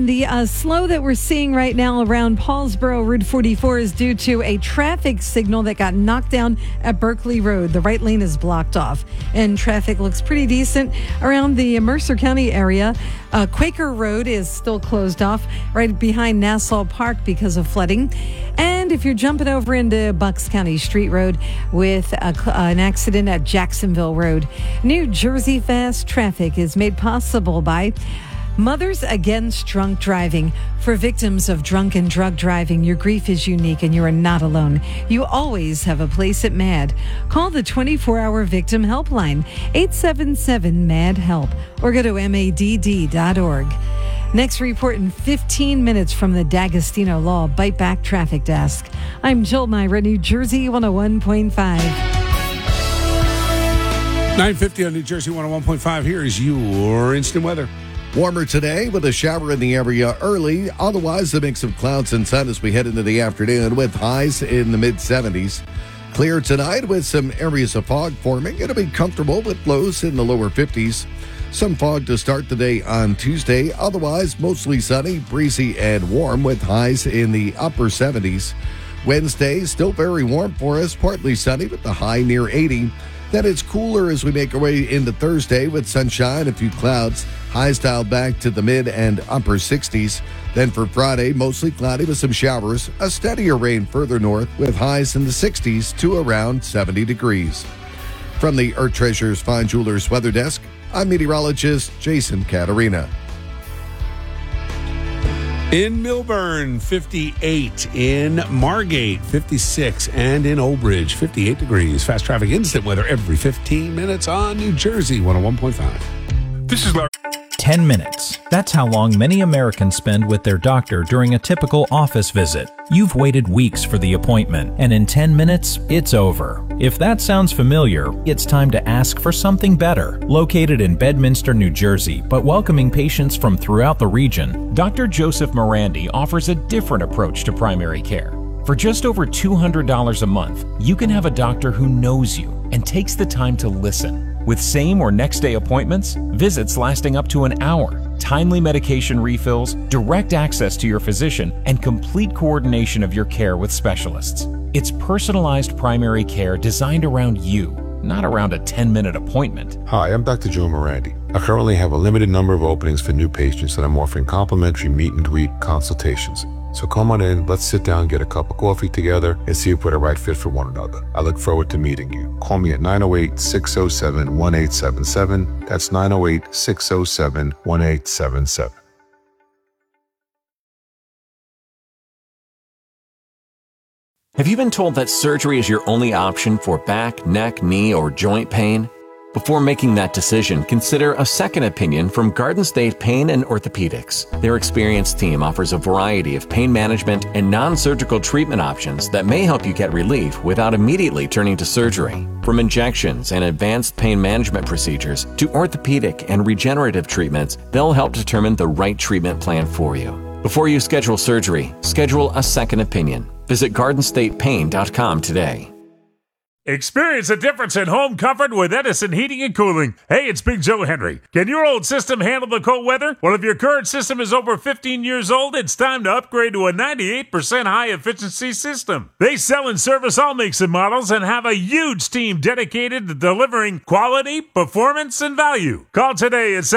And the slow that we're seeing right now around Paulsboro Route 44 is due to a traffic signal that got knocked down at Berkeley Road. The right lane is blocked off, and traffic looks pretty decent around the Mercer County area. Quaker Road is still closed off right behind Nassau Park because of flooding. And if you're jumping over into Bucks County Street Road with an accident at Jacksonville Road, New Jersey fast traffic is made possible by Mothers Against Drunk Driving. For victims of drunk and drug driving, your grief is unique and you are not alone. You always have a place at MAD. Call the 24-hour victim helpline, 877-MAD-HELP, or go to madd.org. Next report in 15 minutes from the D'Agostino Law Bite Back Traffic Desk. I'm Jill Myra, New Jersey 101.5. 9:50 on New Jersey 101.5. Here is your instant weather. Warmer today with a shower in the area early. Otherwise, a mix of clouds and sun as we head into the afternoon with highs in the mid-70s. Clear tonight with some areas of fog forming. It'll be comfortable with lows in the lower 50s. Some fog to start the day on Tuesday. Otherwise, mostly sunny, breezy, and warm with highs in the upper 70s. Wednesday, still very warm for us, partly sunny with the high near 80. Then it's cooler as we make our way into Thursday with sunshine, a few clouds. Highs dialed back to the mid and upper 60s. Then for Friday, mostly cloudy with some showers. A steadier rain further north with highs in the 60s to around 70 degrees. From the Earth Treasures Fine Jewelers Weather Desk, I'm meteorologist Jason Caterina. In Millburn, 58. In Margate, 56. And in Old Bridge, 58 degrees. Fast traffic instant weather every 15 minutes on New Jersey 101.5. This is 10 minutes. That's how long many Americans spend with their doctor during a typical office visit. You've waited weeks for the appointment, and in 10 minutes, it's over. If that sounds familiar, it's time to ask for something better. Located in Bedminster, New Jersey, but welcoming patients from throughout the region, Dr. Joseph Morandi offers a different approach to primary care. For just over $200 a month, you can have a doctor who knows you and takes the time to listen. With same or next day appointments, visits lasting up to an hour, timely medication refills, direct access to your physician, and complete coordination of your care with specialists. It's personalized primary care designed around you, not around a 10-minute appointment. Hi, I'm Dr. Joe Morandi. I currently have a limited number of openings for new patients and I'm offering complimentary meet and greet consultations. So come on in, let's sit down, get a cup of coffee together, and see if we're the right fit for one another. I look forward to meeting you. Call me at 908-607-1877. That's 908-607-1877. Have you been told that surgery is your only option for back, neck, knee, or joint pain? Before making that decision, consider a second opinion from Garden State Pain and Orthopedics. Their experienced team offers a variety of pain management and non-surgical treatment options that may help you get relief without immediately turning to surgery. From injections and advanced pain management procedures to orthopedic and regenerative treatments, they'll help determine the right treatment plan for you. Before you schedule surgery, schedule a second opinion. Visit GardenStatePain.com today. Experience a difference in home comfort with Edison Heating and Cooling. Hey, it's Big Joe Henry. Can your old system handle the cold weather? Well, if your current system is over 15 years old, it's time to upgrade to a 98% high-efficiency system. They sell and service all makes and models and have a huge team dedicated to delivering quality, performance, and value. Call today at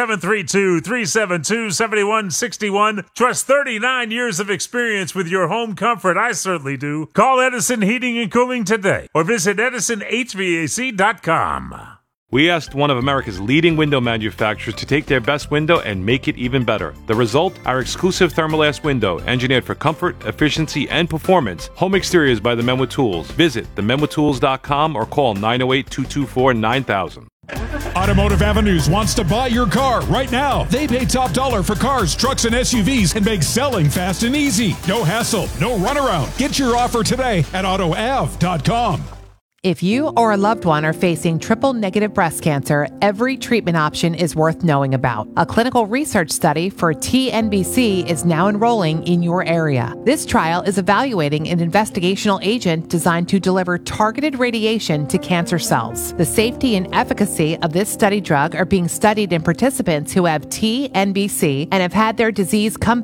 732-372-7161. Trust 39 years of experience with your home comfort. I certainly do. Call Edison Heating and Cooling today or visit EdisonHVAC.com. We asked one of America's leading window manufacturers to take their best window and make it even better. The result? Our exclusive Thermalast window, engineered for comfort, efficiency, and performance. Home exteriors by the Men with Tools. Visit themenwithtools.com or call 908-224-9000. Automotive Avenues wants to buy your car right now. They pay top dollar for cars, trucks, and SUVs and make selling fast and easy. No hassle, no runaround. Get your offer today at AutoAv.com. If you or a loved one are facing triple-negative breast cancer, every treatment option is worth knowing about. A clinical research study for TNBC is now enrolling in your area. This trial is evaluating an investigational agent designed to deliver targeted radiation to cancer cells. The safety and efficacy of this study drug are being studied in participants who have TNBC and have had their disease come